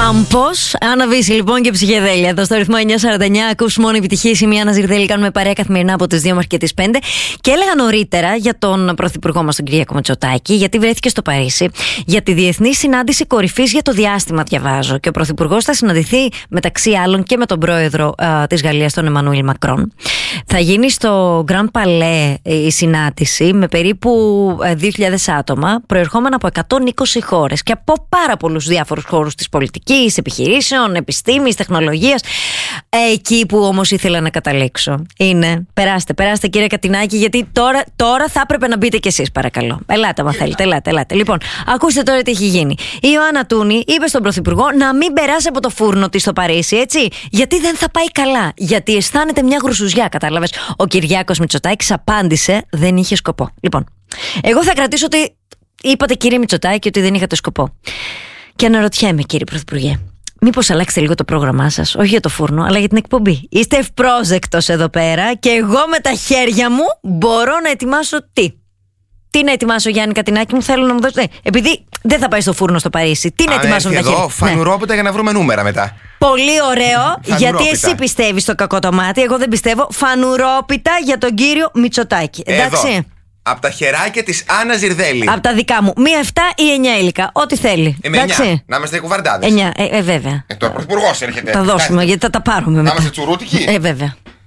Κάμπος, Άννα Βύση λοιπόν και ψυχεδέλεια. Εδώ στο ρυθμό 949 ακούς μόνο επιτυχίες. Είμαι η Άννα Ζιρδέλη, κάνουμε παρέα καθημερινά από τις 2 μέχρι και τις 5. Και έλεγα νωρίτερα για τον πρωθυπουργό μας, τον Κυριάκο Μητσοτάκη, γιατί βρέθηκε στο Παρίσι για τη διεθνή συνάντηση κορυφής για το διάστημα, διαβάζω. Και ο πρωθυπουργός θα συναντηθεί μεταξύ άλλων και με τον πρόεδρο της Γαλλίας, τον Εμμανουήλ Μακρόν. Θα γίνει στο Grand Palais η συνάντηση με περίπου 2.000 άτομα, προερχόμενα από 120 χώρες και από πάρα πολλούς διάφορους χώρους της πολιτικής, επιχειρήσεων, επιστήμης, τεχνολογίας. Εκεί που όμως ήθελα να καταλήξω είναι, περάστε κύριε Κατινάκη, γιατί τώρα θα έπρεπε να μπείτε κι εσείς, παρακαλώ. Ελάτε, μα θέλετε, ελάτε. Λοιπόν, ακούστε τώρα τι έχει γίνει. Η Ιωάννα Τούνη είπε στον πρωθυπουργό να μην περάσει από το φούρνο της στο Παρίσι, έτσι. Γιατί δεν θα πάει καλά. Γιατί αισθάνεται μια γρουσουζιά, κατάλαβες. Ο Κυριάκος Μητσοτάκης απάντησε, δεν είχε σκοπό. Λοιπόν, εγώ θα κρατήσω ότι είπατε, κύριε Μητσοτάκη, ότι δεν είχατε σκοπό. Και αναρωτιέμαι, κύριε Πρωθυπουργέ, μήπως αλλάξετε λίγο το πρόγραμμά σας, όχι για το φούρνο, αλλά για την εκπομπή. Είστε ευπρόσδεκτος εδώ πέρα και εγώ με τα χέρια μου μπορώ να ετοιμάσω τι. Τι να ετοιμάσω, Γιάννη Κατινάκη μου, θέλω να μου δώσετε. Επειδή δεν θα πάει στο φούρνο στο Παρίσι, τι να ετοιμάσω με τα χέρια. Φανουρόπιτα για να βρούμε νούμερα μετά. Πολύ ωραίο, γιατί εσύ πιστεύεις στο κακό το μάτι, εγώ δεν πιστεύω. Φανουρόπιτα για τον κύριο Μητσοτάκη. Εντάξει. Εδώ. Από τα χεράκια της Άννα Ζιρδέλη. Από τα δικά μου. 1, 7 ή 9 υλικά. Ό,τι θέλει. Με 9. Να είμαστε κουβαρντάδες. 9, βέβαια. Το πρωθυπουργός έρχεται. Θα δώσουμε, γιατί θα τα πάρουμε μετά. Να είμαστε τσουρούτικοι. Βέβαια.